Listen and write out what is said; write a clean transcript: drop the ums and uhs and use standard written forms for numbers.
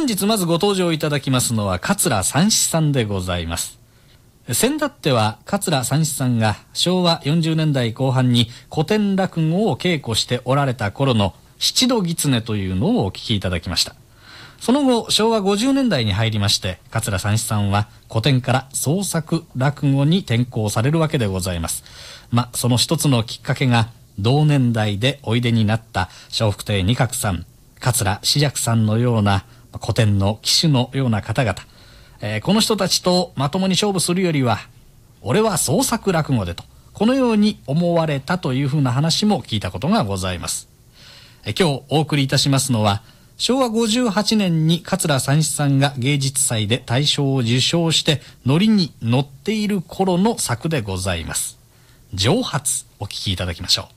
日まずご登場いただきますのは桂三枝さんでございます。先だっては桂三枝さんが昭和40年代後半に古典落語を稽古しておられた頃の七度狐というのをお聞きいただきました。その後昭和50年代に入りまして桂三枝さんは古典から創作落語に転向されるわけでございます。その一つのきっかけが同年代でおいでになった笑福亭仁鶴さん、桂枝雀さんのような古典の旗手のような方々、この人たちとまともに勝負するよりは俺は創作落語でとこのように思われたというふうな話も聞いたことがございます。今日お送りいたしますのは昭和58年に桂三枝さんが芸術祭で大賞を受賞してノリに乗っている頃の作でございます。蒸発、お聞きいただきましょう。